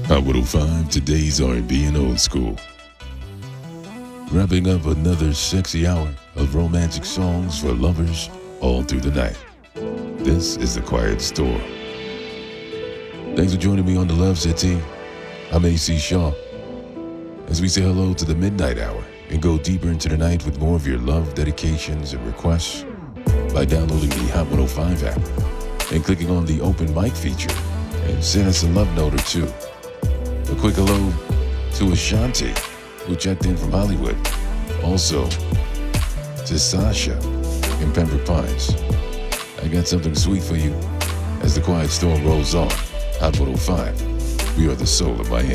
Hot 105, today's R&B and old school. Wrapping up another sexy hour of romantic songs for lovers all through the night. This is The Quiet Storm. Thanks for joining me on the Love City. I'm AC Shaw. As we say hello to the midnight hour and go deeper into the night with more of your love dedications and requests by downloading the Hot 105 app and clicking on the open mic feature and send us a love note or two. A quick hello to Ashanti, who checked in from Hollywood. Also, to Sasha in Pembroke Pines. I got something sweet for you as The Quiet Storm rolls on. Hot 105, we are the soul of Miami.